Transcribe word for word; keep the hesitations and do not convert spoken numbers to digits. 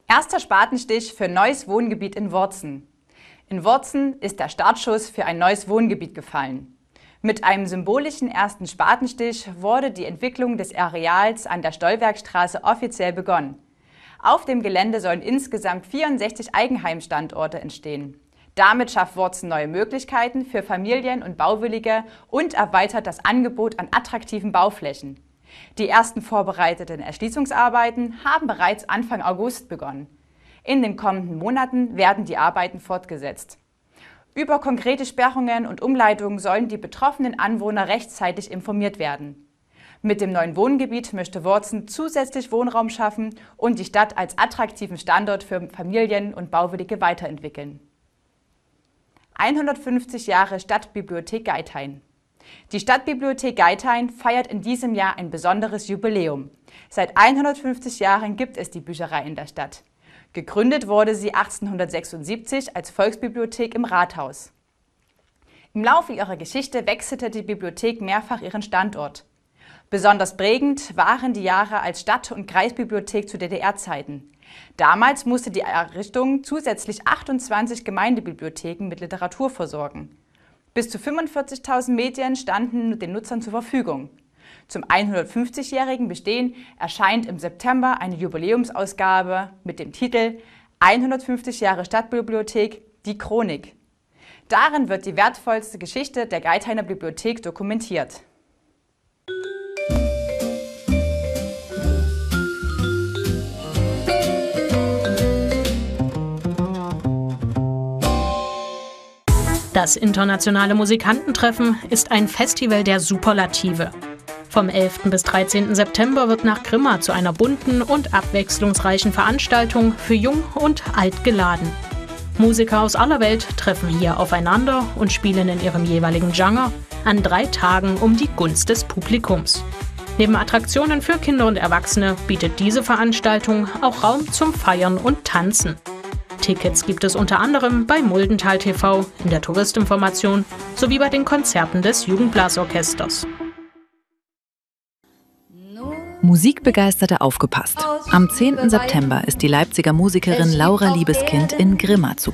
Erster Spatenstich für neues Wohngebiet in Worzen. In Worzen ist der Startschuss für ein neues Wohngebiet gefallen. Mit einem symbolischen ersten Spatenstich wurde die Entwicklung des Areals an der Stollwerkstraße offiziell begonnen. Auf dem Gelände sollen insgesamt vierundsechzig Eigenheimstandorte entstehen. Damit schafft Worzen neue Möglichkeiten für Familien und Bauwillige und erweitert das Angebot an attraktiven Bauflächen. Die ersten vorbereiteten Erschließungsarbeiten haben bereits Anfang August begonnen. In den kommenden Monaten werden die Arbeiten fortgesetzt. Über konkrete Sperrungen und Umleitungen sollen die betroffenen Anwohner rechtzeitig informiert werden. Mit dem neuen Wohngebiet möchte Worzen zusätzlich Wohnraum schaffen und die Stadt als attraktiven Standort für Familien und Bauwillige weiterentwickeln. hundertfünfzig Jahre Stadtbibliothek Geithain. Die Stadtbibliothek Geithain feiert in diesem Jahr ein besonderes Jubiläum. Seit hundertfünfzig Jahren gibt es die Bücherei in der Stadt. Gegründet wurde sie achtzehnhundertsechsundsiebzig als Volksbibliothek im Rathaus. Im Laufe ihrer Geschichte wechselte die Bibliothek mehrfach ihren Standort. Besonders prägend waren die Jahre als Stadt- und Kreisbibliothek zu D D R-Zeiten. Damals musste die Errichtung zusätzlich achtundzwanzig Gemeindebibliotheken mit Literatur versorgen. Bis zu fünfundvierzigtausend Medien standen den Nutzern zur Verfügung. Zum hundertfünfzigjährigen Bestehen erscheint im September eine Jubiläumsausgabe mit dem Titel hundertfünfzig Jahre Stadtbibliothek – Die Chronik. Darin wird die wertvollste Geschichte der Geithainer Bibliothek dokumentiert. Das internationale Musikantentreffen ist ein Festival der Superlative. Vom elften bis dreizehnten September wird nach Grimma zu einer bunten und abwechslungsreichen Veranstaltung für Jung und Alt geladen. Musiker aus aller Welt treffen hier aufeinander und spielen in ihrem jeweiligen Genre an drei Tagen um die Gunst des Publikums. Neben Attraktionen für Kinder und Erwachsene bietet diese Veranstaltung auch Raum zum Feiern und Tanzen. Tickets gibt es unter anderem bei Muldental T V, in der Touristinformation sowie bei den Konzerten des Jugendblasorchesters. Musikbegeisterte aufgepasst! Am zehnten September ist die Leipziger Musikerin Laura Liebeskind in Grimma zu